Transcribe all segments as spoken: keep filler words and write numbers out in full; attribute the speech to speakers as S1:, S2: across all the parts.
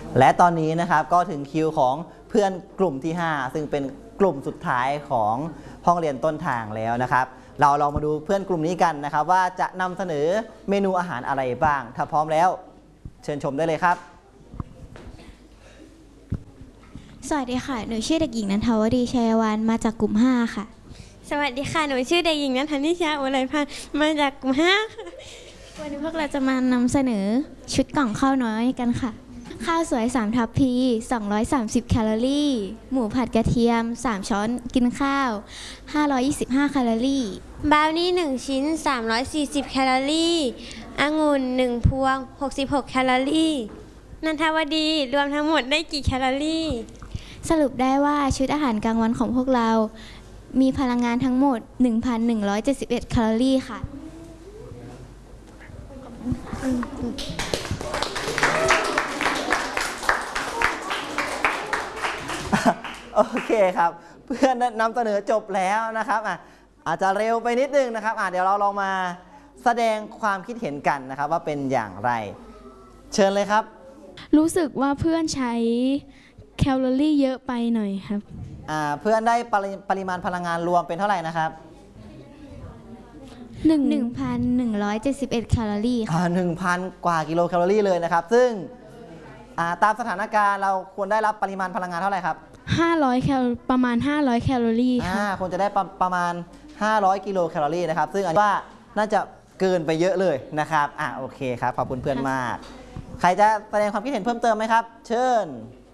S1: และตอนนี้นะครับก็ถึงคิวของเพื่อนกลุ่มที่ห้าซึ่งเป็นกลุ่มสุดท้ายของห้องเรียนต้นทางแล้วนะครับเราลองมาดูเพื่อนกลุ่มนี้กันนะครับว่าจะนำเสนอเมนูอาหารอะไรบ้างถ้าพร้อมแล้วเชิญชมได้เลยครับ
S2: สวัสดีค่ะหนูชื่อเด็กหญิงนันทวดีชัยวานมาจากกลุ่มห้าค่ะ
S3: สวัสดีค่ะหนูชื่อเด็กหญิงนันทนิชาอุไรพันธ์มาจากกลุ่มห้าค่ะ
S2: วันนี้พวกเราจะมานำเสนอชุดกล่องข้าวน้อยกันค่ะข้าวสวยสามทัพพีสองร้อยสามสิบแคลอรี่หมูผัดกระเทียมสามช้อนกินข้าวห้าร้อยยี่สิบห้าแคลอรี่
S3: บราวนี่หนึ่งชิ้นสามร้อยสี่สิบแคลอรี่องุ่นหนึ่งพวงหกสิบหกแคลอรี่นันทวดีรวมทั้งหมดได้กี่แคลอรี่
S2: สรุปได้ว่าชุดอาหารกลางวันของพวกเรามีพลังงานทั้งหมด หนึ่งพันหนึ่งร้อยเจ็ดสิบเอ็ด แคลอรี่ค่ะ
S1: โอเคครับเพื่อนนำเสนอจบแล้วนะครับอ่ะอาจจะเร็วไปนิดนึงนะครับอ่ะเดี๋ยวเราลองมาแสดงความคิดเห็นกันนะครับว่าเป็นอย่างไรเชิญเลยครับ
S4: รู้สึกว่าเพื่อนใช้แคลอรี่เยอะไปหน่อยครับ
S1: อ่าเพื่อนได้ปริปริมาณพลังงานรวมเป็นเท่าไหร่นะครับ
S2: หนึ่งพันหนึ่งร้อยเจ็ดสิบเอ็ดแคลอรี่ค่ะ
S1: หนึ่งพันกว่ากิโลแคลอรี่เลยนะครับซึ่งตามสถานการณ์เราควรได้รับปริมาณพลังงานเท่าไหร่ครับ
S4: ห้าร้อยแคลประมาณห้าร้อยแคลอรี่ค่ะ
S1: ควรจะได้ประประมาณห้าร้อยกิโลแคลอรี่นะครับซึ่งอันนี้ว่าน่าจะเกินไปเยอะเลยนะครับอ่ะโอเคครับขอบคุณเพื่อนมากใครจะแสดงความคิดเห็นเพิ่มเติมไหมครับเชิญ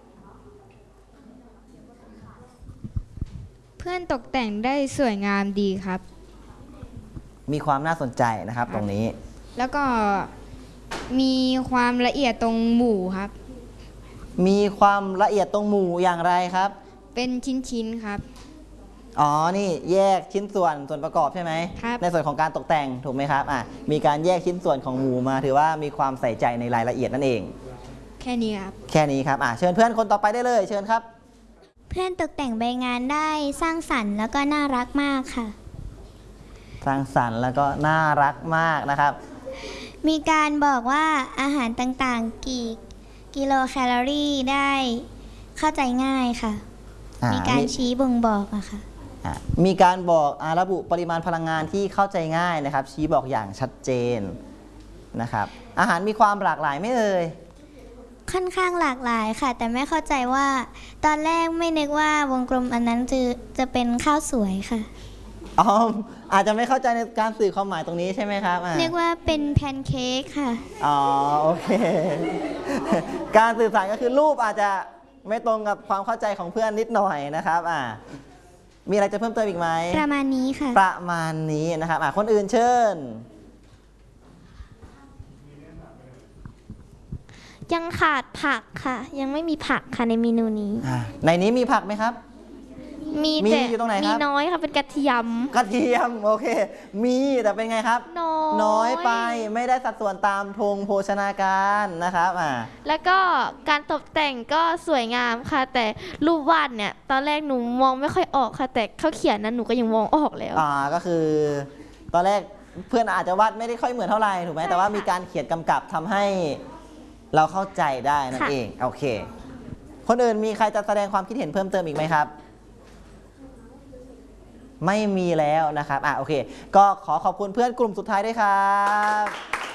S5: เพื่อนตกแต่งได้สวยงามดีครับ
S1: มีความน่าสนใจนะครับตรงนี้
S5: แล้วก็มีความละเอียดตรงหมูครับ
S1: มีความละเอียดตรงหมูอย่างไรครับ
S5: เป็นชิ้นๆครับ
S1: อ๋อนี่แยกชิ้นส่วนส่วนประกอบใช่ไหม
S5: ครับ
S1: ในส่วนของการตกแต่งถูกไหมครับอ่ะมีการแยกชิ้นส่วนของหมูมาถือว่ามีความใส่ใจในรายละเอียดนั่นเอง
S5: แค่นี้ครับ
S1: แค่นี้ครับอ่ะเชิญเพื่อนคนต่อไปได้เลยเชิญครับ
S2: เพื่อนตกแต่งใบงานได้สร้างสรรค์แล้วก็น่ารักมากค่ะ
S1: สร้างสรรค์แล้วก็น่ารักมากนะครับ
S2: มีการบอกว่าอาหารต่างๆกี่กิโลแคลอรี่ได้เข้าใจง่ายค่ะมีการชี้บ่งบอกอะค่ะ
S1: มีการบอกระบุปริมาณพลังงานที่เข้าใจง่ายนะครับชี้บอกอย่างชัดเจนนะครับอาหารมีความหลากหลายไม่เอ่ย
S2: ค่อนข้างหลากหลายค่ะแต่ไม่เข้าใจว่าตอนแรกไม่นึกว่าวงกลมอันนั้นจะจะเป็นข้าวสวยค่ะ
S1: อ๋ออาจจะไม่เข้าใจในการสื่อความหมายตรงนี้ใช่ไหมครับ
S2: นึกว่าเป็นแพนเค้กค่ะ
S1: อ๋อโอเคการสื่อสารก็คือรูปอาจจะไม่ตรงกับความเข้าใจของเพื่อนนิดหน่อยนะครับอ่ามีอะไรจะเพิ่มเติมอีกไหม
S2: ประมาณนี้ค่ะ
S1: ประมาณนี้นะครับอ่าคนอื่นเชิญ
S6: ยังขาดผักค่ะยังไม่มีผักค่ะในเมนูนี้
S1: ในนี้มีผักไหมครับ
S6: มีแต่อยู่ตรงไหนครับมีน้อยค่ะเป็นกระเทียม
S1: กระเทียมโอเคมีแต่เป็นไงครับ
S6: น้อย
S1: น้อยไปไม่ได้สัดส่วนตามธงโภชนาการนะครับอ่า
S6: แล้วก็การตกแต่งก็สวยงามค่ะแต่รูปวาดเนี่ยตอนแรกหนูมองไม่ค่อยออกค่ะแต่เขาเขียนนั้นหนูก็ยังมองออกแล้ว
S1: อ่าก็คือตอนแรกเพื่อนอาจจะวาดไม่ได้ค่อยเหมือนเท่าไหร่ถูกไหมแต่ว่ามีการเขียนกำกับทำให้เราเข้าใจได้นั่นเองโอเคคนอื่นมีใครจะแสดงความคิดเห็นเพิ่มเติมอีกไหมครับไม่มีแล้วนะครับอ่ะโอเคก็ขอขอบคุณเพื่อนกลุ่มสุดท้ายด้วยครับ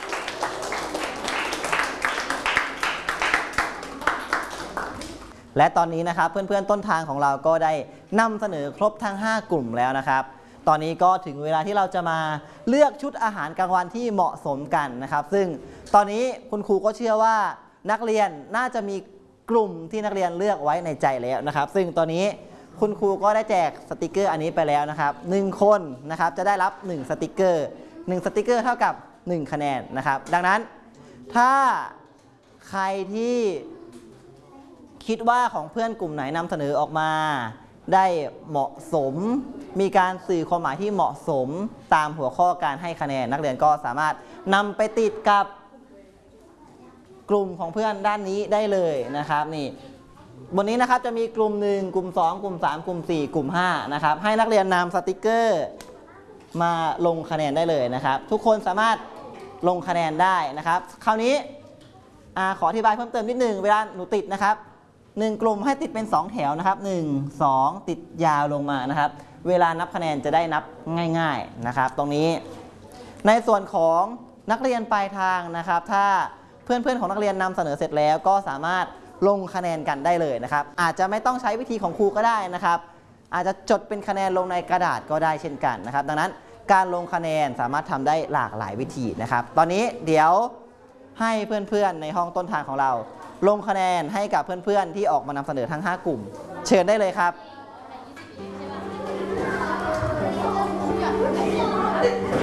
S1: และตอนนี้นะครับเพื่อนๆต้นทางของเราก็ได้นำเสนอครบทั้งห้ากลุ่มแล้วนะครับตอนนี้ก็ถึงเวลาที่เราจะมาเลือกชุดอาหารกลางวันที่เหมาะสมกันนะครับซึ่งตอนนี้คุณครูก็เชื่อว่านักเรียนน่าจะมีกลุ่มที่นักเรียนเลือกไว้ในใจแล้วนะครับซึ่งตอนนี้คุณครูก็ได้แจกสติกเกอร์อันนี้ไปแล้วนะครับหนึ่งคนนะครับจะได้รับหนึ่งสติกเกอร์หนึ่งสติกเกอร์เท่ากับหนึ่งคะแนนนะครับดังนั้นถ้าใครที่คิดว่าของเพื่อนกลุ่มไหนนำเสนอออกมาได้เหมาะสมมีการสื่อความหมายที่เหมาะสมตามหัวข้อการให้คะแนนนักเรียนก็สามารถนำไปติดกับกลุ่มของเพื่อนด้านนี้ได้เลยนะครับนี่บนนี้นะครับจะมีกลุ่มหนึ่งกลุ่มสองกลุ่มสามกลุ่มสี่กลุ่มห้านะครับให้นักเรียนนำสติกเกอร์มาลงคะแนนได้เลยนะครับทุกคนสามารถลงคะแนนได้นะครับคราวนี้อ่าขออธิบายเพิ่มเติมนิดนึงเวลาหนูติดนะครับหนึ่งกลุ่มให้ติดเป็นสองแถวนะครับหนึ่ง สองติดยาวลงมานะครับเวลานับคะแนนจะได้นับง่ายๆนะครับตรงนี้ในส่วนของนักเรียนปลายทางนะครับถ้าเพื่อนๆของนักเรียนนำเสนอเสร็จแล้วก็สามารถลงคะแนนกันได้เลยนะครับอาจจะไม่ต้องใช้วิธีของครูก็ได้นะครับอาจจะจดเป็นคะแนนลงในกระดาษก็ได้เช่นกันนะครับดังนั้นการลงคะแนนสามารถทำได้หลากหลายวิธีนะครับตอนนี้เดี๋ยวให้เพื่อนๆในห้องต้นทางของเราลงคะแนนให้กับเพื่อนๆที่ออกมานำเสนอทั้งห้ากลุ่มเชิญได้เลยครับ